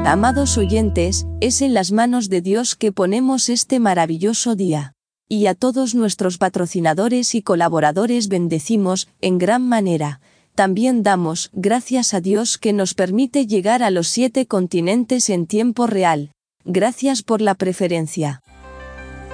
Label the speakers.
Speaker 1: Amados oyentes, es en las manos de Dios que ponemos este maravilloso día. Y a todos nuestros patrocinadores y colaboradores bendecimos, en gran manera. También damos gracias a Dios que nos permite llegar a los 7 continentes en tiempo real. Gracias por la preferencia.